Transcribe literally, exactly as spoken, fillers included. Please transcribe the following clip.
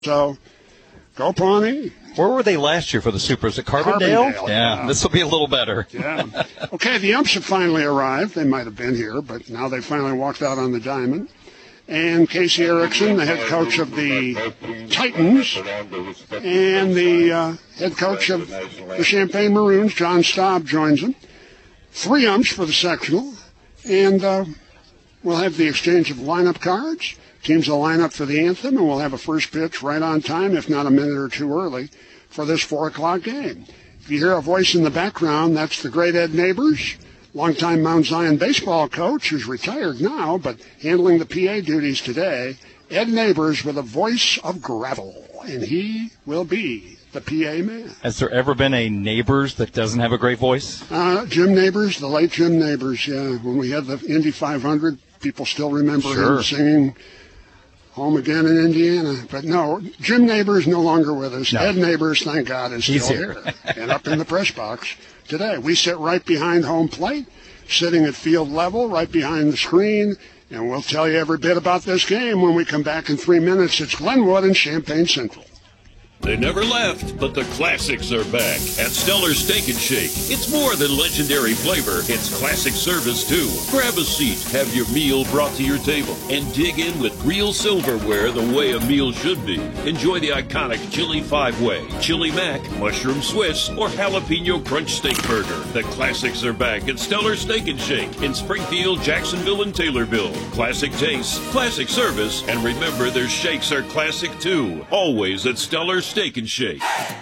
So, go Pawnee. Where were they last year for the Supers? At Carbondale? Carbondale, yeah, yeah. This will be a little better. Yeah. Okay, the umps have finally arrived. They might have been here, but now they finally walked out on the diamond. And Casey Erickson, the head coach of the Titans, and the uh, head coach of the Champaign Maroons, John Staub, joins them. Three umps for the sectional, and uh, we'll have the exchange of lineup cards. Teams will line up for the anthem, and we'll have a first pitch right on time, if not a minute or two early, for this four o'clock game. If you hear a voice in the background, that's the great Ed Neighbors, longtime Mount Zion baseball coach who's retired now, but handling the P A duties today. Ed Neighbors with a voice of gravel, and he will be the P A man. Has there ever been a Neighbors that doesn't have a great voice? Uh, Jim Neighbors, the late Jim Neighbors, yeah. When we had the Indy five hundred, people still remember Sure. him singing Home Again in Indiana. But no, Jim Neighbors no longer with us. No. Ed Neighbors, thank God, is He's still here. here. And up in the press box today. We sit right behind home plate, sitting at field level, right behind the screen, and we'll tell you every bit about this game when we come back in three minutes. It's Glenwood and Champaign Central. They never left, but the classics are back at Stellar Steak and Shake. It's more than legendary flavor, it's classic service too. Grab a seat, have your meal brought to your table, and dig in with real silverware the way a meal should be. Enjoy the iconic Chili Five-Way, Chili Mac, Mushroom Swiss, or Jalapeno Crunch Steak Burger. The classics are back at Stellar Steak and Shake in Springfield, Jacksonville, and Taylorville. Classic taste, classic service, and remember their shakes are classic too. Always at Stellar Steak and Shake.